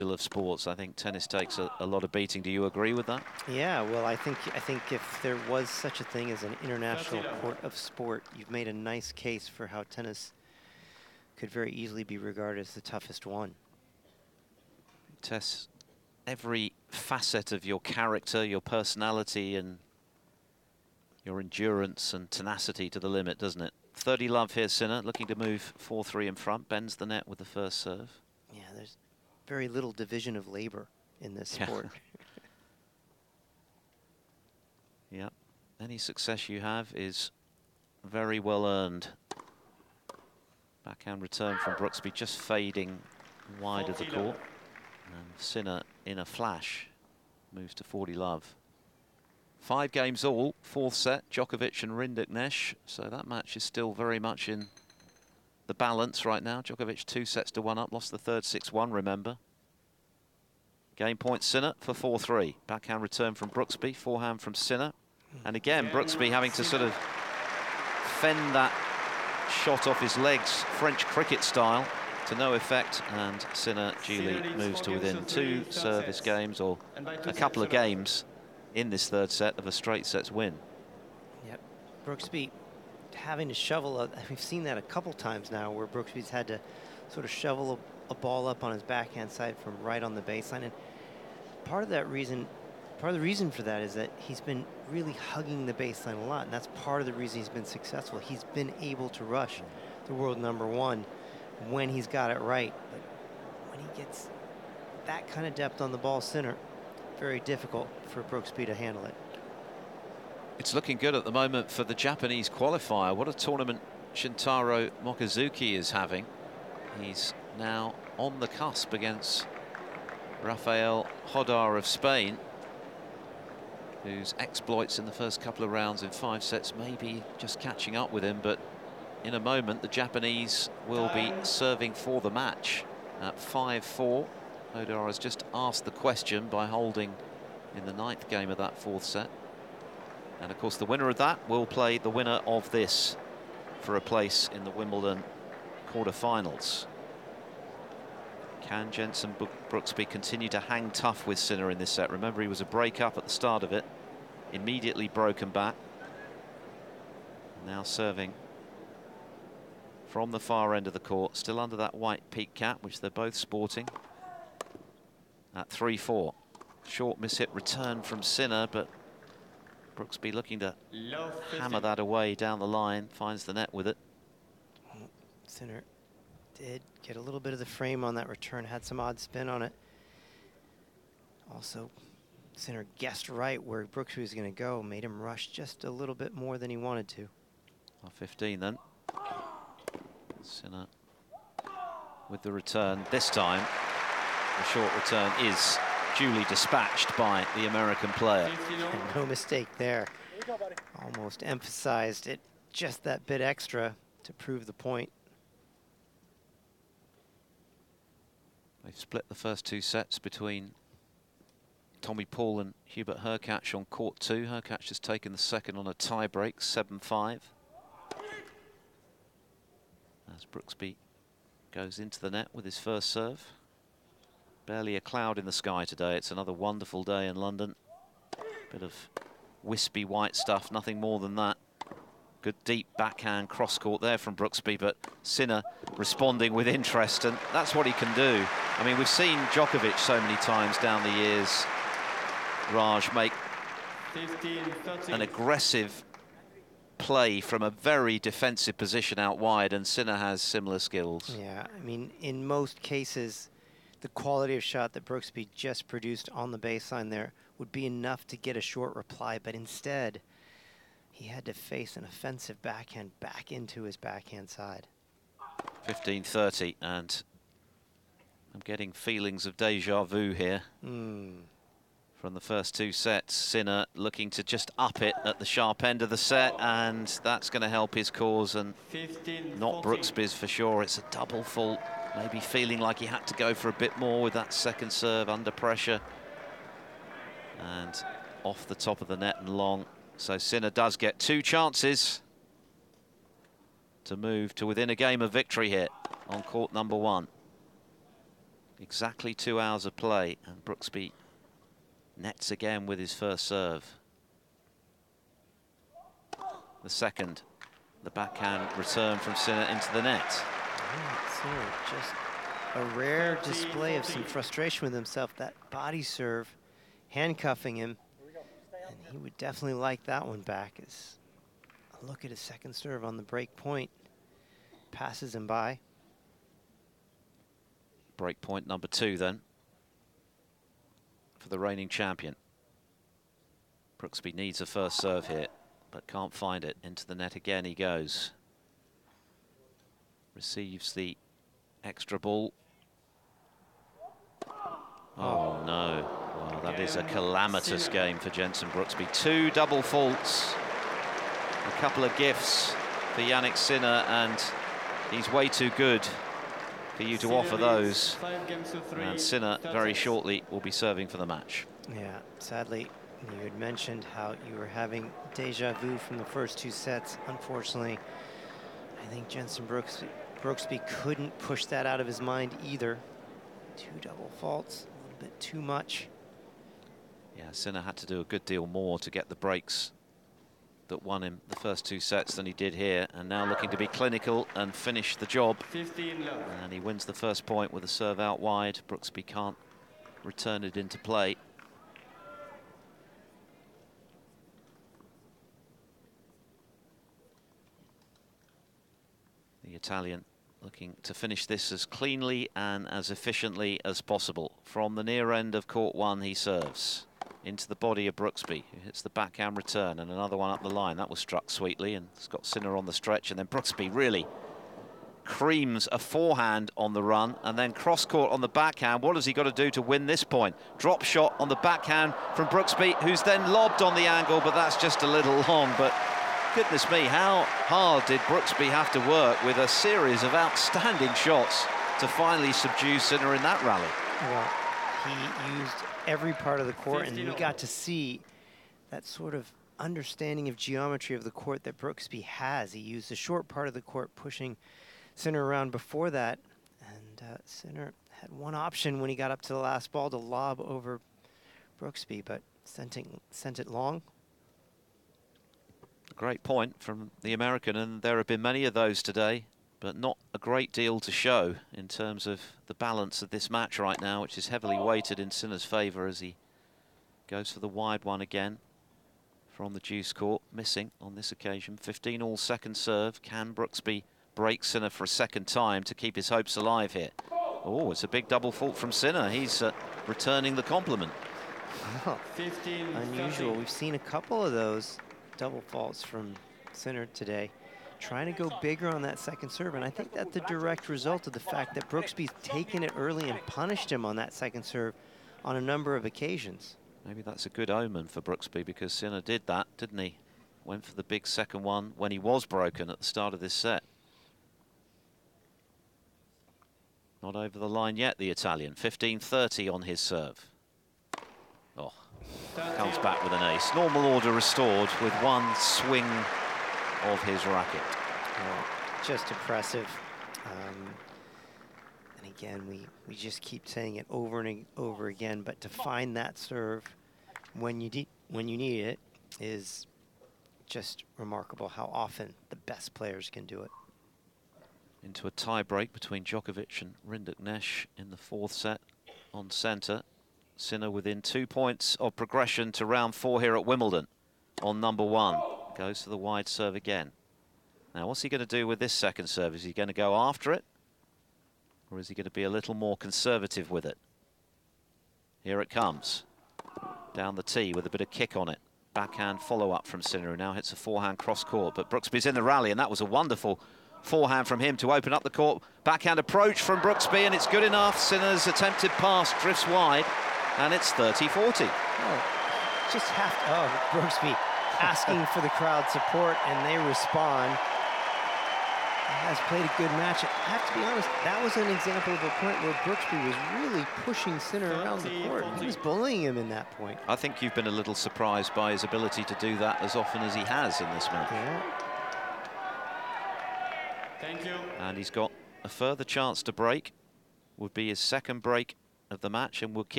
of sports. I think tennis takes a lot of beating. Do you agree with that? Yeah, well, I think if there was such a thing as an international court of sport, you've made a nice case for how tennis could very easily be regarded as the toughest one. Tests every facet of your character, your personality, and your endurance and tenacity to the limit, doesn't it? 30 love here, Sinner, looking to move 4-3 in front, bends the net with the first serve. Yeah, there's very little division of labor in this sport. Yeah, any success you have is very well earned. Backhand return from Brooksby, just fading wide of the court. And Sinner, in a flash, moves to 40 love. 5 games all, fourth set, Djokovic and Rinderknecht. So that match is still very much in the balance right now. Djokovic 2-1 up, lost the third 6-1, remember. Game point Sinner for 4-3. Backhand return from Brooksby, forehand from Sinner. And again, Brooksby having to sort of fend that shot off his legs, French cricket style, to no effect. And Sinner duly moves to within 2 service games, or a couple of games in this third set of a straight sets win. Yep, Brooksby having to shovel, we've seen that a couple times now, where Brooksby's had to sort of shovel a ball up on his backhand side from right on the baseline. And part of the reason for that is that he's been really hugging the baseline a lot, and that's part of the reason he's been successful. He's been able to rush the world #1 when he's got it right. But when he gets that kind of depth on the ball center, very difficult for Brooksby to handle it. It's looking good at the moment for the Japanese qualifier. What a tournament Shintaro Mochizuki is having. He's now on the cusp against Rafael Hodar of Spain, whose exploits in the first couple of rounds in 5 sets may be just catching up with him. But in a moment, the Japanese will be serving for the match at 5-4. Hodar has just asked the question by holding in the 9th game of that 4th set. And of course, the winner of that will play the winner of this for a place in the Wimbledon quarterfinals. Can Jenson Brooksby continue to hang tough with Sinner in this set? Remember, he was a break-up at the start of it, immediately broken back. Now serving from the far end of the court, still under that white peak cap, which they're both sporting, at 3-4. Short miss-hit return from Sinner, but Brooksby looking to hammer that away down the line, finds the net with it. Sinner did get a little bit of the frame on that return, had some odd spin on it. Also, Sinner guessed right where Brooksby was going to go, made him rush just a little bit more than he wanted to. 15 then. Sinner with the return. This time, the short return is duly dispatched by the American player. No mistake there. Almost emphasized it just that bit extra to prove the point. They've split the first 2 sets between Tommy Paul and Hubert Hurkacz on court 2. Hurkacz has taken the second on a tie break, 7-5. As Brooksby goes into the net with his first serve. Barely a cloud in the sky today. It's another wonderful day in London. Bit of wispy white stuff, nothing more than that. Good deep backhand cross court there from Brooksby, but Sinner responding with interest, and that's what he can do. I mean, we've seen Djokovic so many times down the years, Raj, make an aggressive play from a very defensive position out wide, and Sinner has similar skills. Yeah, I mean, in most cases, the quality of shot that Brooksby just produced on the baseline there would be enough to get a short reply, but instead, he had to face an offensive backhand back into his backhand side. 15-30, and I'm getting feelings of deja vu here. From the first 2 sets. Sinner looking to just up it at the sharp end of the set, and that's going to help his cause, and not Brooksby's for sure. It's a double fault, maybe feeling like he had to go for a bit more with that second serve under pressure. And off the top of the net and long. So Sinner does get 2 chances to move to within a game of victory here on court #1. Exactly 2 hours of play, and Brooksby nets again with his first serve. The second, the backhand return from Sinner into the net. Sinner, just a rare display of some frustration with himself. That body serve, handcuffing him, and he would definitely like that one back. As a look at his second serve on the break point, passes him by. Break point number 2 then for the reigning champion. Brooksby needs a first serve here, but can't find it. Into the net again he goes. Receives the extra ball. Oh no, well that is a calamitous game for Jenson Brooksby. 2 double faults, a couple of gifts for Jannik Sinner, and he's way too good for you to offer those. And Sinner very shortly will be serving for the match. Yeah, sadly, you had mentioned how you were having deja vu from the first 2 sets. Unfortunately, I think Jenson Brooksby couldn't push that out of his mind either. 2 double faults, a little bit too much. Yeah, Sinner had to do a good deal more to get the breaks that won him the first 2 sets than he did here, and now looking to be clinical and finish the job. 15 love. And he wins the first point with a serve out wide. Brooksby can't return it into play. The Italian looking to finish this as cleanly and as efficiently as possible. From the near end of court 1, he serves into the body of Brooksby, who hits the backhand return, and another one up the line. That was struck sweetly, and it's got Sinner on the stretch, and then Brooksby really creams a forehand on the run, and then cross court on the backhand. What has he got to do to win this point? Drop shot on the backhand from Brooksby, who's then lobbed on the angle, but that's just a little long. But goodness me, how hard did Brooksby have to work with a series of outstanding shots to finally subdue Sinner in that rally? Well, he used every part of the court, and we got to see that sort of understanding of geometry of the court that Brooksby has. He used the short part of the court, pushing Sinner around before that, and Sinner had one option when he got up to the last ball to lob over Brooksby, but sent it long. Great point from the American, and there have been many of those today, but not a great deal to show in terms of the balance of this match right now, which is heavily weighted in Sinner's favour as he goes for the wide one again from the deuce court, missing on this occasion. 15-all second serve. Can Brooksby break Sinner for a second time to keep his hopes alive here? Oh, it's a big double fault from Sinner. He's returning the compliment. Oh, unusual. We've seen a couple of those double faults from Sinner today, trying to go bigger on that second serve, and I think that's the direct result of the fact that Brooksby's taken it early and punished him on that second serve on a number of occasions. Maybe that's a good omen for Brooksby, because Sinner did that, didn't he? Went for the big second one when he was broken at the start of this set. Not over the line yet, the Italian. 15-30 on his serve. Oh, comes back with an ace. Normal order restored with one swing of his racket. Oh, just impressive. And again, we just keep saying it over and over again, but to find that serve when you need it is just remarkable how often the best players can do it. Into a tie break between Djokovic and Rinderknecht in the 4th set on centre. Sinner within 2 points of progression to round 4 here at Wimbledon on number 1. Goes to the wide serve again. Now, what's he going to do with this second serve? Is he going to go after it? Or is he going to be a little more conservative with it? Here it comes. Down the tee with a bit of kick on it. Backhand follow-up from Sinner, who now hits a forehand cross-court. But Brooksby's in the rally, and that was a wonderful forehand from him to open up the court. Backhand approach from Brooksby, and it's good enough. Sinner's attempted pass drifts wide, and it's 30-40. Oh, just have to, Brooksby asking for the crowd support, and they respond. He has played a good match. I have to be honest, that was an example of a point where Brooksby was really pushing Sinner around the court. He was bullying him in that point. I think you've been a little surprised by his ability to do that as often as he has in this match. Yeah. Thank you. And he's got a further chance to break. Would be his second break of the match, and we'll keep